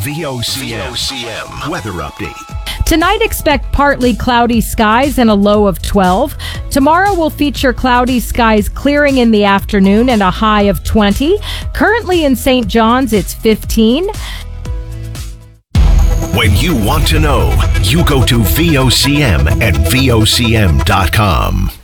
VOCM weather update. Tonight, expect partly cloudy skies and a low of 12. Tomorrow will feature cloudy skies clearing in the afternoon and a high of 20. Currently in St. John's, it's 15. When you want to know, you go to VOCM at VOCM.com.